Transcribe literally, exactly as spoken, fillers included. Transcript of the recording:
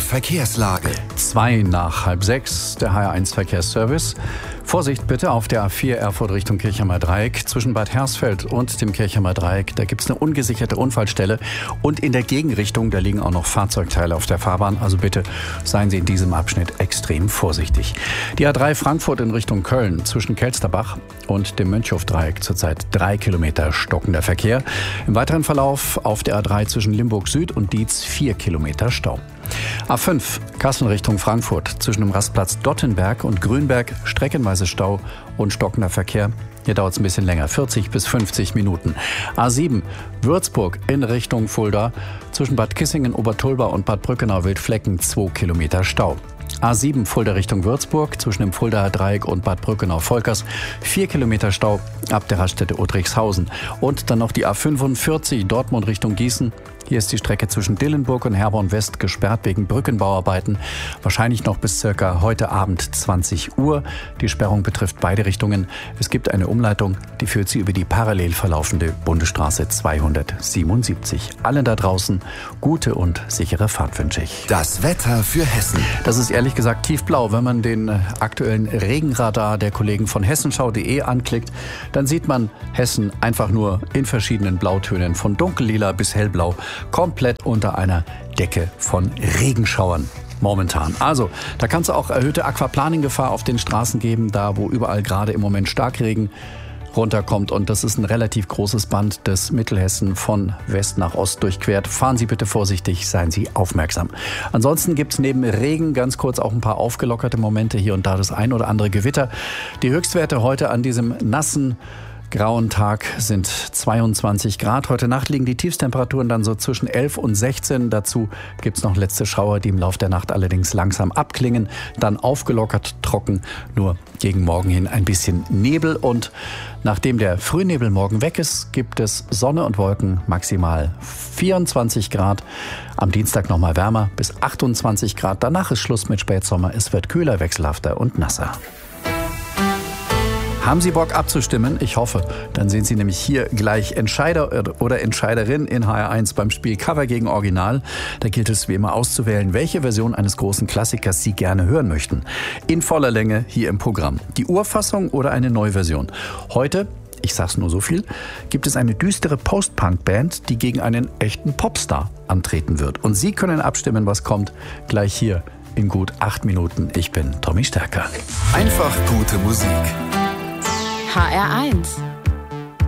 Verkehrslage. Zwei nach halb sechs, der H R eins Verkehrsservice. Vorsicht bitte auf der A vier Erfurt Richtung Kirchheimer Dreieck. Zwischen Bad Hersfeld und dem Kirchheimer Dreieck, da gibt es eine ungesicherte Unfallstelle. Und in der Gegenrichtung, da liegen auch noch Fahrzeugteile auf der Fahrbahn. Also bitte seien Sie in diesem Abschnitt extrem vorsichtig. Die A drei Frankfurt in Richtung Köln zwischen Kelsterbach und dem Mönchhof-Dreieck zurzeit drei Kilometer stockender Verkehr. Im weiteren Verlauf auf der A drei zwischen Limburg Süd und Dietz vier Kilometer Stau. A fünf Kassel Richtung Frankfurt zwischen dem Rastplatz Dottenberg und Grünberg streckenweise Stau und stockender Verkehr. Hier dauert es ein bisschen länger, vierzig bis fünfzig Minuten. A sieben Würzburg in Richtung Fulda zwischen Bad Kissingen, Obertulba und Bad Brückenau-Wildflecken zwei Kilometer Stau. A sieben Fulda Richtung Würzburg zwischen dem Fuldaer Dreieck und Bad Brückenau-Volkers vier Kilometer Stau ab der Raststätte Udrichshausen. Und dann noch die A fünfundvierzig Dortmund Richtung Gießen. Hier ist die Strecke zwischen Dillenburg und Herborn West gesperrt wegen Brückenbauarbeiten. Wahrscheinlich noch bis circa heute Abend zwanzig Uhr. Die Sperrung betrifft beide Richtungen. Es gibt eine Umleitung, die führt sie über die parallel verlaufende Bundesstraße zweihundertsiebenundsiebzig. Allen da draußen gute und sichere Fahrt wünsche ich. Das Wetter für Hessen. Das ist ehrlich gesagt tiefblau. Wenn man den aktuellen Regenradar der Kollegen von hessenschau punkt de anklickt, dann sieht man Hessen einfach nur in verschiedenen Blautönen von dunkellila bis hellblau. Komplett unter einer Decke von Regenschauern momentan. Also, da kann es auch erhöhte Aquaplaning-Gefahr auf den Straßen geben, da wo überall gerade im Moment Starkregen runterkommt. Und das ist ein relativ großes Band, das Mittelhessen von West nach Ost durchquert. Fahren Sie bitte vorsichtig, seien Sie aufmerksam. Ansonsten gibt es neben Regen ganz kurz auch ein paar aufgelockerte Momente, hier und da das ein oder andere Gewitter. Die Höchstwerte heute an diesem nassen grauen Tag sind zweiundzwanzig Grad. Heute Nacht liegen die Tiefstemperaturen dann so zwischen elf und sechzehn. Dazu gibt es noch letzte Schauer, die im Laufe der Nacht allerdings langsam abklingen. Dann aufgelockert, trocken, nur gegen morgen hin ein bisschen Nebel. Und nachdem der Frühnebel morgen weg ist, gibt es Sonne und Wolken, maximal vierundzwanzig Grad. Am Dienstag nochmal wärmer bis achtundzwanzig Grad. Danach ist Schluss mit Spätsommer. Es wird kühler, wechselhafter und nasser. Haben Sie Bock abzustimmen? Ich hoffe. Dann sehen Sie nämlich hier gleich Entscheider oder Entscheiderin in H R eins beim Spiel Cover gegen Original. Da gilt es wie immer auszuwählen, welche Version eines großen Klassikers Sie gerne hören möchten. In voller Länge hier im Programm. Die Urfassung oder eine Neuversion. Heute, ich sag's nur so viel, gibt es eine düstere Post-Punk-Band, die gegen einen echten Popstar antreten wird. Und Sie können abstimmen, was kommt, gleich hier in gut acht Minuten. Ich bin Tommy Stärker. Einfach gute Musik. H R eins